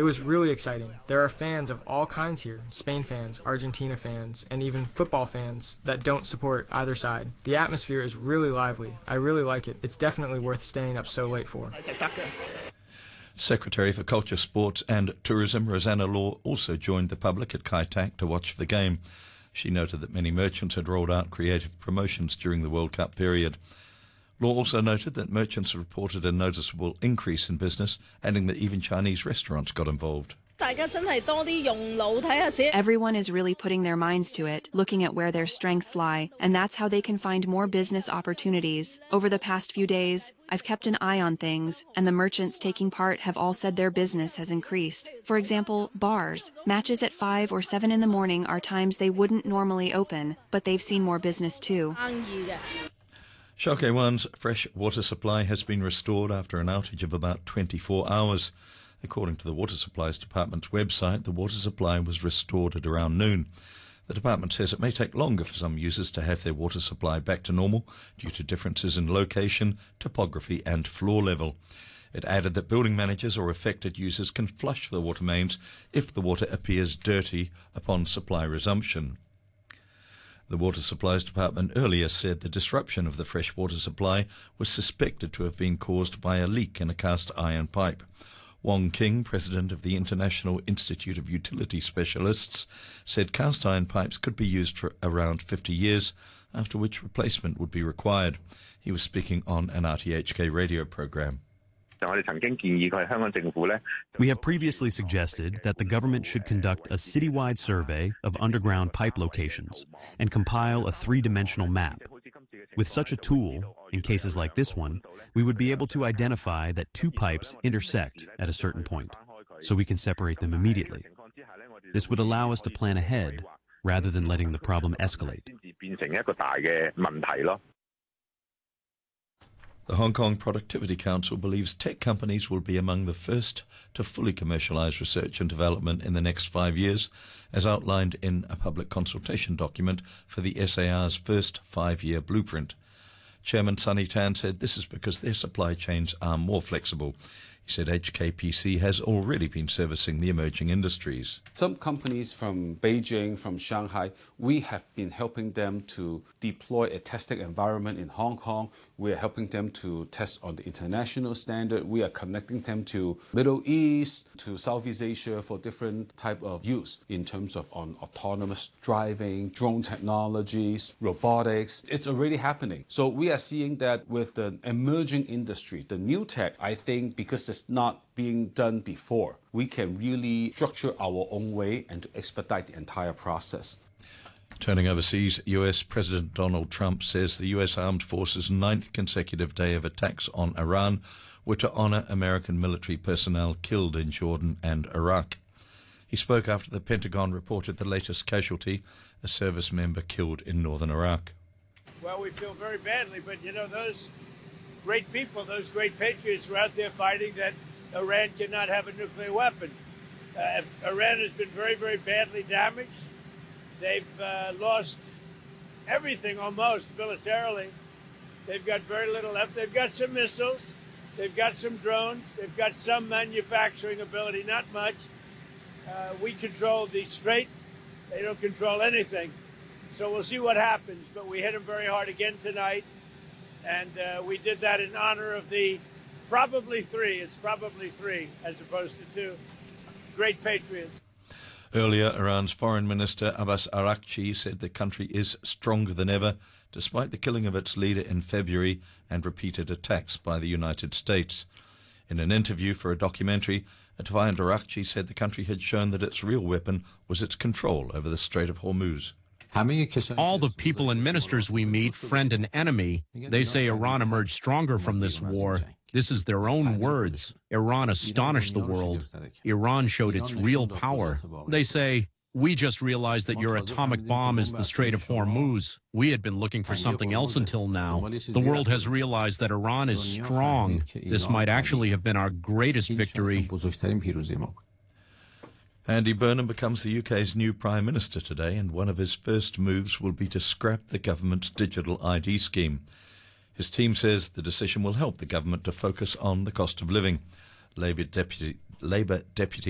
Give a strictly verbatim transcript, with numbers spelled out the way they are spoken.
It was really exciting. There are fans of all kinds here, Spain fans, Argentina fans, and even football fans that don't support either side. The atmosphere is really lively. I really like it. It's definitely worth staying up so late for. Secretary for Culture, Sports and Tourism Rosanna Law also joined the public at Kai Tak to watch the game. She noted that many merchants had rolled out creative promotions during the World Cup period. Law also noted that merchants reported a noticeable increase in business, adding that even Chinese restaurants got involved. Everyone is really putting their minds to it, looking at where their strengths lie, and that's how they can find more business opportunities. Over the past few days, I've kept an eye on things, and the merchants taking part have all said their business has increased. For example, bars. Matches at five or seven in the morning are times they wouldn't normally open, but they've seen more business too. Sha Kei Wan's fresh water supply has been restored after an outage of about twenty-four hours. According to the Water Supplies Department's website, the water supply was restored at around noon. The department says it may take longer for some users to have their water supply back to normal due to differences in location, topography and floor level. It added that building managers or affected users can flush the water mains if the water appears dirty upon supply resumption. The Water Supplies Department earlier said the disruption of the fresh water supply was suspected to have been caused by a leak in a cast iron pipe. Wong King, president of the International Institute of Utility Specialists, said cast iron pipes could be used for around fifty years, after which replacement would be required. He was speaking on an R T H K radio program. We have previously suggested that the government should conduct a citywide survey of underground pipe locations and compile a three-dimensional map. With such a tool, in cases like this one, we would be able to identify that two pipes intersect at a certain point, so we can separate them immediately. This would allow us to plan ahead rather than letting the problem escalate. The Hong Kong Productivity Council believes tech companies will be among the first to fully commercialise research and development in the next five years, as outlined in a public consultation document for the S A R's first five-year blueprint. Chairman Sunny Tan said this is because their supply chains are more flexible. He said H K P C has already been servicing the emerging industries. Some companies from Beijing, from Shanghai, we have been helping them to deploy a testing environment in Hong Kong. We are helping them to test on the international standard. We are connecting them to Middle East, to Southeast Asia for different type of use in terms of on autonomous driving, drone technologies, robotics. It's already happening. So we are seeing that with the emerging industry, the new tech, I think because it's not being done before, we can really structure our own way and to expedite the entire process. Turning overseas, U S President Donald Trump says the U S Armed Forces' ninth consecutive day of attacks on Iran were to honour American military personnel killed in Jordan and Iraq. He spoke after the Pentagon reported the latest casualty, a service member killed in northern Iraq. Well, we feel very badly, but, you know, those great people, those great patriots were out there fighting that Iran cannot have a nuclear weapon. Uh, Iran has been very, very badly damaged. They've uh, lost everything almost militarily. They've got very little left. They've got some missiles. They've got some drones. They've got some manufacturing ability, not much. Uh, we control the Strait. They don't control anything. So we'll see what happens. But we hit them very hard again tonight. And uh, we did that in honor of the probably three. It's probably three as opposed to two great patriots. Earlier, Iran's Foreign Minister Abbas Araghchi said the country is stronger than ever, despite the killing of its leader in February and repeated attacks by the United States. In an interview for a documentary, a defiant Araghchi said the country had shown that its real weapon was its control over the Strait of Hormuz. All the people and ministers we meet, friend and enemy, they say Iran emerged stronger from this war. This is their own words. Iran astonished the world. Iran showed its real power. They say, we just realized that your atomic bomb is the Strait of Hormuz. We had been looking for something else until now. The world has realized that Iran is strong. This might actually have been our greatest victory. Andy Burnham becomes the U K's new Prime Minister today, and one of his first moves will be to scrap the government's digital I D scheme. His team says the decision will help the government to focus on the cost of living. Labour Deputy, Labour Deputy